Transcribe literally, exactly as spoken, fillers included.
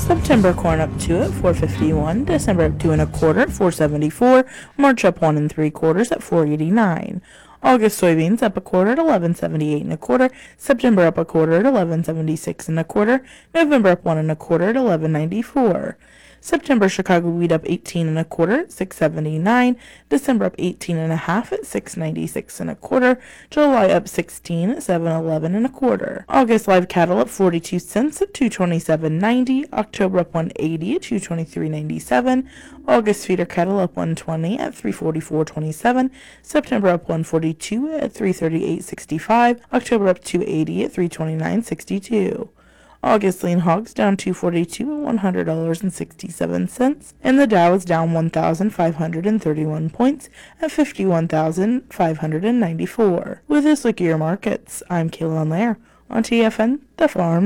September corn up two at four fifty-one, December up two and a quarter at four seventy-four, March up one and three quarters at four eighty-nine. August soybeans up a quarter at eleven seventy-eight and a quarter, September up a quarter at eleven seventy-six and a quarter, November up one and a quarter at eleven ninety-four. September Chicago wheat up eighteen and a quarter at six seventy-nine, December up eighteen and a half at six ninety-six and a quarter, July up sixteen at seven eleven and a quarter. August live cattle up forty-two cents at two twenty-seven ninety, October up one eighty at two twenty-three ninety-seven, August feeder cattle up one twenty at three forty-four twenty-seven, September up one forty-two at three thirty-eight sixty-five, October up two eighty at three twenty-nine sixty-two. August lean hogs down two forty-two at one hundred dollars and sixty-seven cents, and the Dow is down one thousand five hundred thirty-one points at fifty-one thousand five hundred ninety-four. With this look at your markets, I'm Kaylin Lair on T F N, The Farm